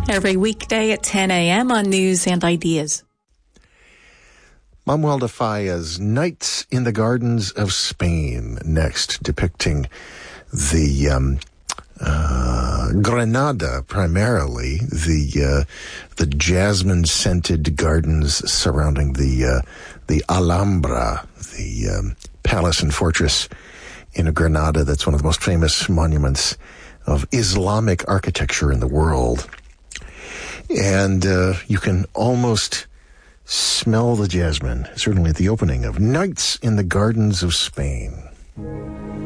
Every weekday at 10 a.m. on News and Ideas. Manuel de Falla's Nights in the Gardens of Spain, next, depicting the Granada, primarily, the jasmine-scented gardens surrounding the Alhambra, the palace and fortress in Granada that's one of the most famous monuments of Islamic architecture in the world. And you can almost smell the jasmine, certainly at the opening of Nights in the Gardens of Spain.